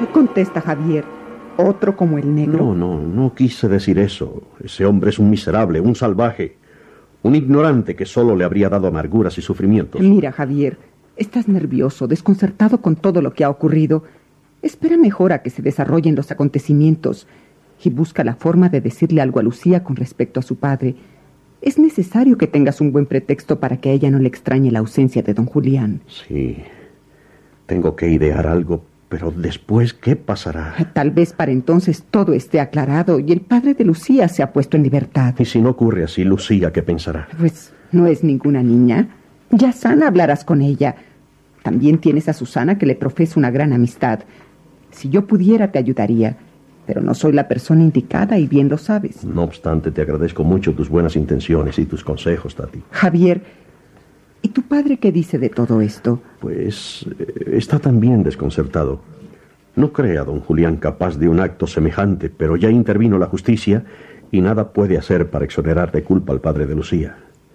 Contesta, Javier. ¿Otro como el negro? No quise decir eso. Ese hombre es un miserable, un salvaje, un ignorante que solo le habría dado amarguras y sufrimientos. Mira, Javier, estás nervioso, desconcertado con todo lo que ha ocurrido. Espera mejor a que se desarrollen los acontecimientos y busca la forma de decirle algo a Lucía con respecto a su padre. Es necesario que tengas un buen pretexto para que a ella no le extrañe la ausencia de don Julián. Sí, tengo que idear algo, pero después, ¿qué pasará? Tal vez para entonces todo esté aclarado y el padre de Lucía se ha puesto en libertad. Y si no ocurre así, Lucía, ¿qué pensará? Pues no es ninguna niña. Ya sana hablarás con ella. También tienes a Susana, que le profesa una gran amistad. Si yo pudiera, te ayudaría, pero no soy la persona indicada y bien lo sabes. No obstante, te agradezco mucho tus buenas intenciones y tus consejos, Tati. Javier, ¿y tu padre qué dice de todo esto? Pues está también desconcertado. No cree a don Julián capaz de un acto semejante, pero ya intervino la justicia y nada puede hacer para exonerar de culpa al padre de Lucía.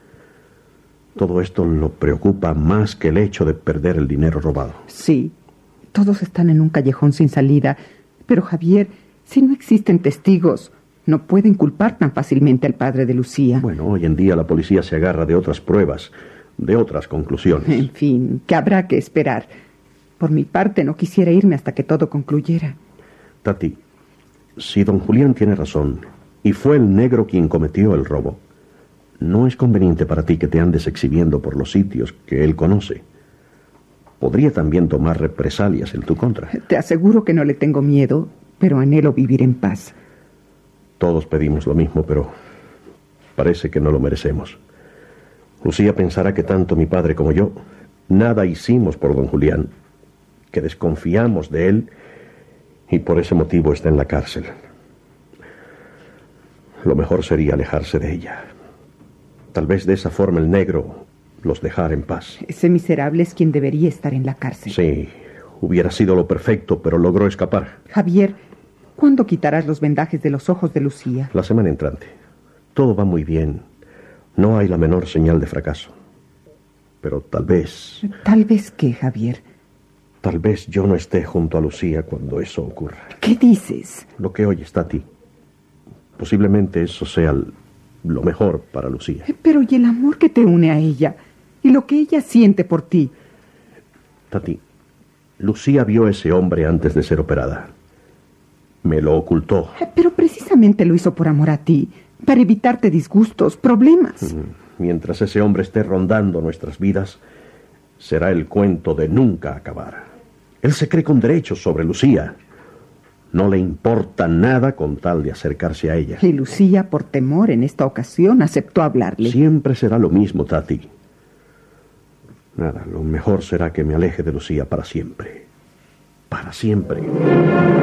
Todo esto lo preocupa más que el hecho de perder el dinero robado. Sí, todos están en un callejón sin salida, pero Javier, si no existen testigos, no pueden culpar tan fácilmente al padre de Lucía. Bueno, hoy en día la policía se agarra de otras pruebas, de otras conclusiones. En fin, que habrá que esperar. Por mi parte, no quisiera irme hasta que todo concluyera. Tati, si don Julián tiene razón y fue el negro quien cometió el robo, no es conveniente para ti que te andes exhibiendo por los sitios que él conoce. Podría también tomar represalias en tu contra. Te aseguro que no le tengo miedo, pero anhelo vivir en paz. Todos pedimos lo mismo, pero parece que no lo merecemos. Lucía pensará que tanto mi padre como yo nada hicimos por don Julián, que desconfiamos de él y por ese motivo está en la cárcel. Lo mejor sería alejarse de ella. Tal vez de esa forma el negro los dejara en paz. Ese miserable es quien debería estar en la cárcel. Sí, hubiera sido lo perfecto, pero logró escapar. Javier, ¿cuándo quitarás los vendajes de los ojos de Lucía? La semana entrante. Todo va muy bien. No hay la menor señal de fracaso. Pero tal vez... ¿Tal vez qué, Javier? Tal vez yo no esté junto a Lucía cuando eso ocurra. ¿Qué dices? Lo que oyes, Tati. Posiblemente eso sea lo mejor para Lucía. Pero ¿y el amor que te une a ella? ¿Y lo que ella siente por ti? Tati, Lucía vio a ese hombre antes de ser operada. Me lo ocultó. Pero precisamente lo hizo por amor a ti, para evitarte disgustos, problemas. Mientras ese hombre esté rondando nuestras vidas, será el cuento de nunca acabar. Él se cree con derechos sobre Lucía. No le importa nada con tal de acercarse a ella. Y Lucía, por temor en esta ocasión, aceptó hablarle. Siempre será lo mismo, Tati. Nada, lo mejor será que me aleje de Lucía para siempre. Para siempre.